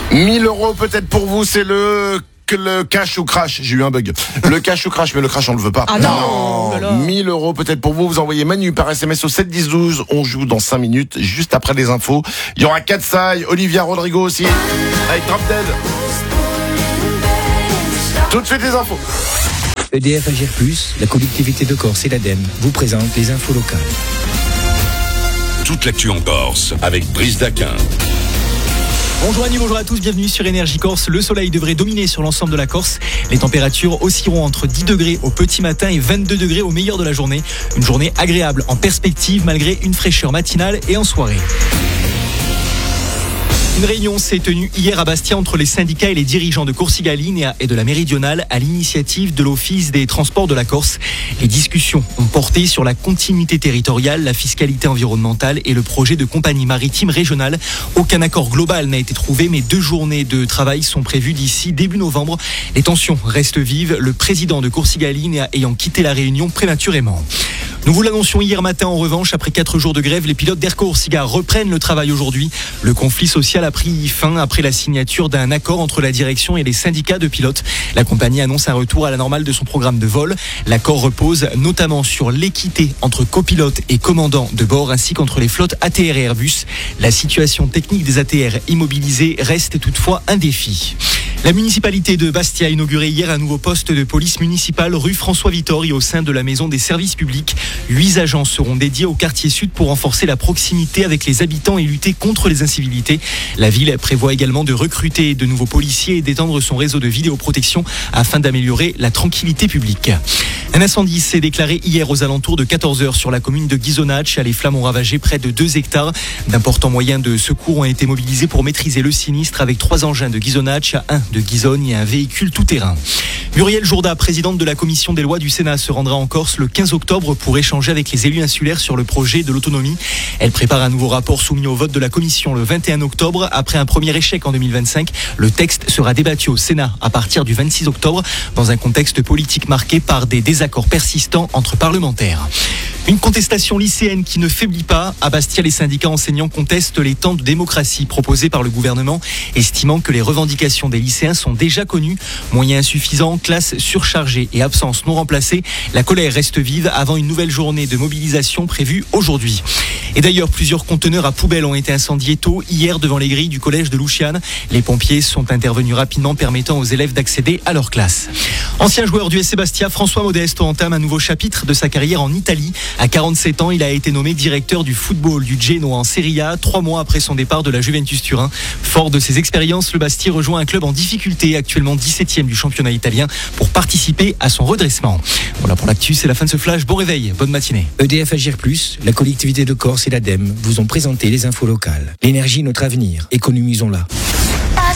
1 000 € peut-être pour vous, c'est le cash ou crash. J'ai eu un bug. Le cash ou crash, mais le crash on le veut pas. Ah non, 1 000 € peut-être pour vous. Vous envoyez Manu par SMS au 7 10 12. On joue dans 5 minutes, juste après les infos. Il y aura Katsai, Olivia Rodrigo aussi, avec Drop Dead. Tout de suite les infos. EDF Agir Plus, la collectivité de Corse et l'ADEME vous présentent les infos locales. Toute l'actu en Corse avec Brice Daquin. Bonjour Annie, bonjour à tous, bienvenue sur Énergie Corse. Le soleil devrait dominer sur l'ensemble de la Corse. Les températures oscilleront entre 10 degrés au petit matin et 22 degrés au meilleur de la journée. Une journée agréable en perspective malgré une fraîcheur matinale et en soirée. Une réunion s'est tenue hier à Bastia entre les syndicats et les dirigeants de Coursiga-Linea et de la Méridionale à l'initiative de l'Office des transports de la Corse. Les discussions ont porté sur la continuité territoriale, la fiscalité environnementale et le projet de compagnie maritime régionale. Aucun accord global n'a été trouvé, mais 2 journées de travail sont prévues d'ici début novembre. Les tensions restent vives, le président de Coursiga-Linea ayant quitté la réunion prématurément. Nous vous l'annoncions hier matin, en revanche, après 4 jours de grève, les pilotes d'Air Coursiga reprennent le travail aujourd'hui. Le conflit social a pris fin après la signature d'un accord entre la direction et les syndicats de pilotes. La compagnie annonce un retour à la normale de son programme de vol. L'accord repose notamment sur l'équité entre copilotes et commandants de bord, ainsi qu'entre les flottes ATR et Airbus. La situation technique des ATR immobilisés reste toutefois un défi. La municipalité de Bastia a inauguré hier un nouveau poste de police municipale rue François Vittori au sein de la maison des services publics. 8 agents seront dédiés au quartier sud pour renforcer la proximité avec les habitants et lutter contre les incivilités. La ville prévoit également de recruter de nouveaux policiers et d'étendre son réseau de vidéoprotection afin d'améliorer la tranquillité publique. Un incendie s'est déclaré hier aux alentours de 14h sur la commune de Ghisonaccia. Les flammes ont ravagé près de 2 hectares. D'importants moyens de secours ont été mobilisés pour maîtriser le sinistre avec 3 engins de Ghisonaccia, un de Ghisone et un véhicule tout-terrain. Muriel Jourda, présidente de la commission des lois du Sénat, se rendra en Corse le 15 octobre pour échanger avec les élus insulaires sur le projet de l'autonomie. Elle prépare un nouveau rapport soumis au vote de la commission le 21 octobre. Après un premier échec en 2025, le texte sera débattu au Sénat à partir du 26 octobre dans un contexte politique marqué par des désaccords persistants entre parlementaires. Une contestation lycéenne qui ne faiblit pas. À Bastia, les syndicats enseignants contestent les temps de démocratie proposés par le gouvernement, estimant que les revendications des lycéens sont déjà connues. Moyens insuffisants, classes surchargées et absences non remplacées. La colère reste vive avant une nouvelle journée de mobilisation prévue aujourd'hui. Et d'ailleurs, plusieurs conteneurs à poubelles ont été incendiés tôt hier devant les grilles du collège de Louchiane. Les pompiers sont intervenus rapidement, permettant aux élèves d'accéder à leur classe. Ancien joueur du SC Bastia, François Modesto entame un nouveau chapitre de sa carrière en Italie. À 47 ans, il a été nommé directeur du football du Genoa en Serie A, 3 mois après son départ de la Juventus Turin. Fort de ses expériences, le Bastia rejoint un club en difficulté, actuellement 17e du championnat italien, pour participer à son redressement. Voilà pour l'actu, c'est la fin de ce flash. Bon réveil, bonne matinée. EDF Agir Plus, la collectivité de Corse et l'ADEME vous ont présenté les infos locales. L'énergie, notre avenir. Économisons-la.